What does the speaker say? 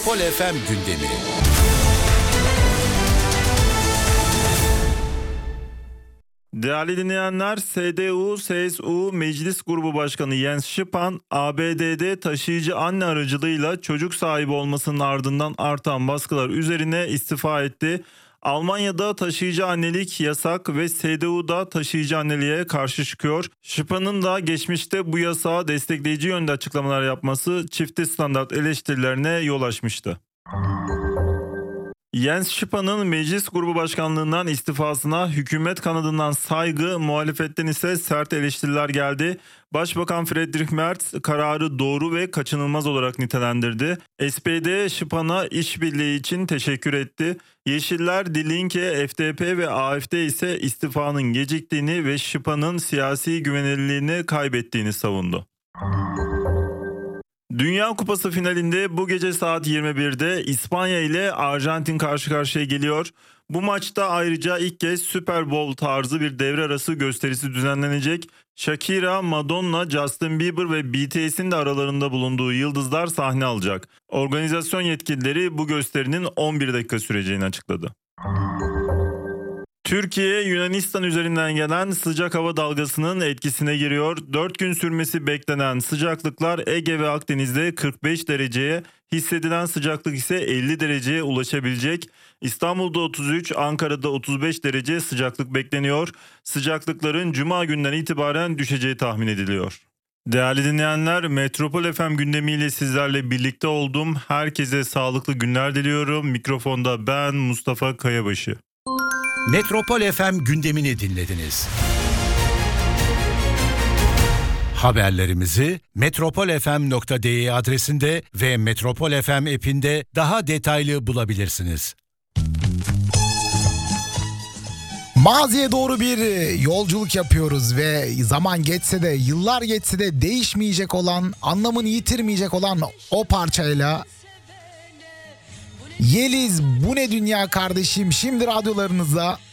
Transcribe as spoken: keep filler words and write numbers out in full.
Metropol F M gündemi. Değerli dinleyenler, S D U C S U Meclis Grubu Başkanı Jens Spahn, A B D'de taşıyıcı anne aracılığıyla çocuk sahibi olmasının ardından artan baskılar üzerine istifa etti. Almanya'da taşıyıcı annelik yasak ve S D U'da taşıyıcı anneliğe karşı çıkıyor. Spahn'ın da geçmişte bu yasağı destekleyici yönde açıklamalar yapması çifte standart eleştirilerine yol açmıştı. Jens Spahn'ın meclis grubu başkanlığından istifasına hükümet kanadından saygı, muhalefetten ise sert eleştiriler geldi. Başbakan Friedrich Merz kararı doğru ve kaçınılmaz olarak nitelendirdi. S P D Spahn'a işbirliği için teşekkür etti. Yeşiller, Die Linke, F D P ve A F D ise istifanın geciktiğini ve Spahn'ın siyasi güvenilirliğini kaybettiğini savundu. Dünya Kupası finalinde bu gece saat yirmi birde İspanya ile Arjantin karşı karşıya geliyor. Bu maçta ayrıca ilk kez Super Bowl tarzı bir devre arası gösterisi düzenlenecek. Shakira, Madonna, Justin Bieber ve B T S'in de aralarında bulunduğu yıldızlar sahne alacak. Organizasyon yetkilileri bu gösterinin on bir dakika süreceğini açıkladı. Türkiye, Yunanistan üzerinden gelen sıcak hava dalgasının etkisine giriyor. dört gün sürmesi beklenen sıcaklıklar Ege ve Akdeniz'de kırk beş dereceye, hissedilen sıcaklık ise elli dereceye ulaşabilecek. İstanbul'da otuz üç, Ankara'da otuz beş derece sıcaklık bekleniyor. Sıcaklıkların cuma günden itibaren düşeceği tahmin ediliyor. Değerli dinleyenler, Metropol F M gündemiyle sizlerle birlikte oldum. Herkese sağlıklı günler diliyorum. Mikrofonda ben Mustafa Kayabaşı. Metropol F M gündemini dinlediniz. Haberlerimizi metropol f m nokta d e adresinde ve Metropol F M app'inde daha detaylı bulabilirsiniz. Maziye doğru bir yolculuk yapıyoruz ve zaman geçse de, yıllar geçse de değişmeyecek olan, anlamını yitirmeyecek olan o parçayla Yeliz Bu Ne Dünya Kardeşim şimdi radyolarınızda.